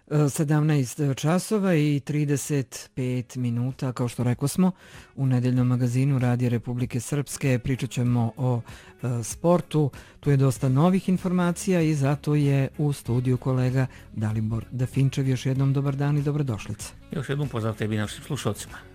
17 časova i 35 minuta, kao što rekao smo, u nedeljnom magazinu Radija Republike Srpske pričat ćemo o sportu. Tu je dosta novih informacija i zato je u studiju kolega Dalibor Dafinčev. Još jednom dobar dan i dobrodošlica. Još jednom pozdrav tebi našim slušalcima.